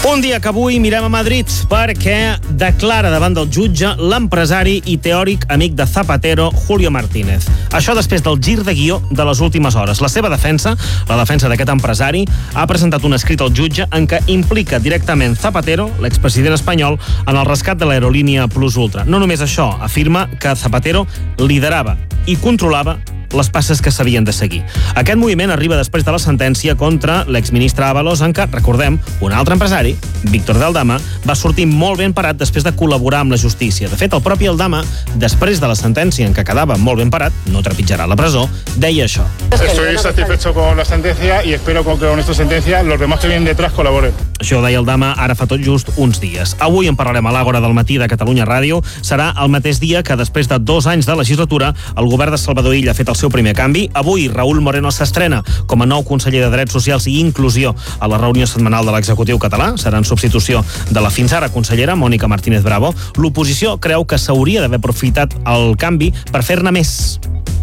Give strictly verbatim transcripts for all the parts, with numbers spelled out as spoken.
Un dia que avui mirem a Madrid perquè declara davant del jutge l'empresari i teòric amic de Zapatero, Julio Martínez. Això després del gir de guió de les últimes hores. La seva defensa, la defensa d'aquest empresari, ha presentat un escrit al jutge en què implica directament Zapatero, l'expresident espanyol, en el rescat de l'aerolínia Plus Ultra. No només això, afirma que Zapatero liderava i controlava les passes que s'havien de seguir. Aquest moviment arriba després de la sentència contra l'exministre Ábalos, en què, recordem, un altre empresari, Víctor de Aldama, va sortir molt ben parat després de col·laborar amb la justícia. De fet, el propi Aldama, després de la sentència en què quedava molt ben parat, no trepitjarà la presó, deia això. Estoy satisfecho con la sentencia y espero que con esta sentencia los demás que vienen detrás colaboren. Això deia Aldama ara fa tot just uns dies. Avui en parlarem a l'Àgora del matí de Catalunya Ràdio. Serà el mateix dia que després de dos anys de legislatura el govern de Salvador Illa ha fet el seu primer canvi. Avui Raúl Moreno s'estrena com a nou conseller de Drets Socials i Inclusió a la reunió setmanal de l'executiu català. Serà en substitució de la fins ara consellera Mónica Martínez Bravo. L'oposició creu que s'hauria d'haver aprofitat el canvi per fer-ne més.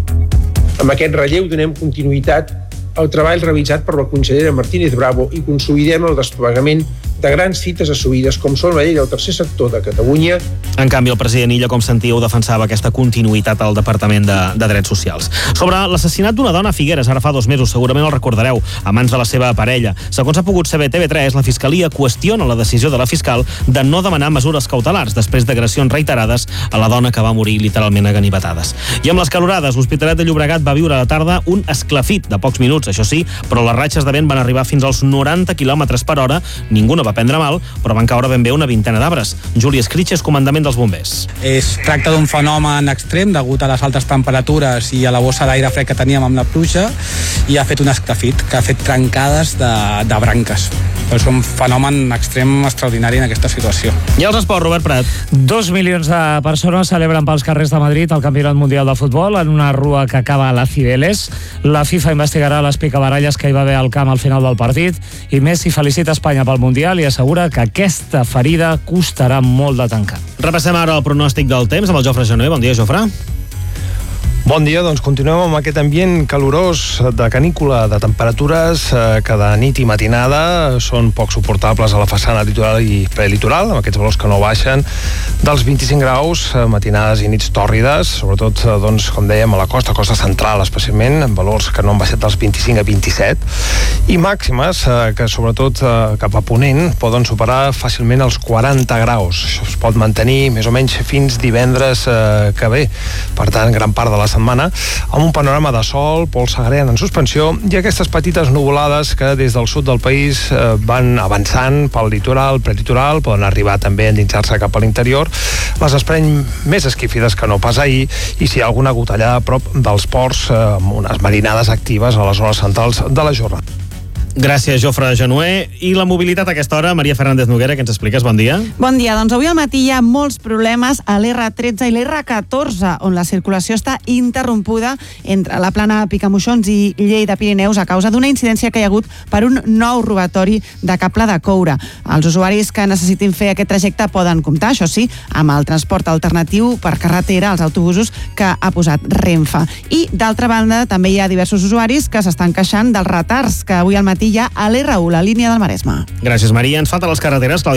Amb aquest relleu donem continuïtat al treball realitzat per la consellera Martínez Bravo i consolidem el desplegament de grans fites assumides, com són la llei del tercer sector de Catalunya. En canvi, el president Illa, com sentíeu, defensava aquesta continuïtat al Departament de, de Drets Socials. Sobre l'assassinat d'una dona a Figueres, ara fa dos mesos, segurament el recordareu, a mans de la seva parella. Segons ha pogut saber T V tres, la Fiscalia qüestiona la decisió de la fiscal de no demanar mesures cautelars després d'agressions reiterades a la dona que va morir literalment a ganivetades. I amb les calorades, l'Hospitalet de Llobregat va viure a la tarda un esclafit de pocs minuts, això sí, però les ratxes de vent van arribar fins als noranta quilòmetres per hora. Ningú no va prendre mal, però van caure ben bé una vintena d'arbres. Juli Escritxes, comandament dels bombers. Es tracta d'un fenomen extrem degut a les altes temperatures i a la bossa d'aire fred que teníem amb la pluja, i ha fet un esclafit que ha fet trencades de, de branques. És un fenomen extrem extraordinari en aquesta situació. I els esports, Robert Prat. Dos milions de persones celebren pels carrers de Madrid el Campionat Mundial de Futbol en una rua que acaba a la Cibeles. La FIFA investigarà les picabaralles que hi va haver al camp al final del partit i Messi felicita Espanya pel Mundial i assegura que aquesta ferida costarà molt de tancar. Repassem ara el pronòstic del temps amb el Jofre Genoé. Bon dia, Jofre. Bon dia, doncs continuem amb aquest ambient calorós de canícula, de temperatures eh, que de nit i matinada són poc suportables a la façana litoral i prelitoral, amb aquests valors que no baixen dels vint-i-cinc graus, eh, matinades i nits tòrrides, sobretot, eh, doncs, com dèiem, a la costa, costa central especialment, amb valors que no han baixat dels vint-i-cinc a vint-i-set, i màximes eh, que sobretot eh, cap a Ponent poden superar fàcilment els quaranta graus. Això es pot mantenir més o menys fins divendres eh, que ve. Per tant, gran part de la setmana amb un panorama de sol, pols agreen en suspensió i aquestes petites nuvolades que des del sud del país eh, van avançant pel litoral, prelitoral, poden arribar també a endinsar-se cap a l'interior. Les esperem més esquifides que no pas ahir, i si hi ha alguna gotellada a prop dels ports eh, amb unes marinades actives a les hores centrals de la jornada. Gràcies, Jofre Genoé. I la mobilitat a aquesta hora, Maria Fernández Noguera, que ens expliques? Bon dia. Bon dia. Doncs avui al matí hi ha molts problemes a l'R tretze i l'R catorze, on la circulació està interrompuda entre la plana Picamoixons i Lleida-Pirineus a causa d'una incidència que hi ha hagut per un nou robatori de cable de coure. Els usuaris que necessitin fer aquest trajecte poden comptar, això sí, amb el transport alternatiu per carretera, els autobusos que ha posat Renfe. I, d'altra banda, també hi ha diversos usuaris que s'estan queixant dels retards que avui al matí hi ha a l'R u, la línia del Maresme. Gràcies, Maria. Ens falten les carreteres.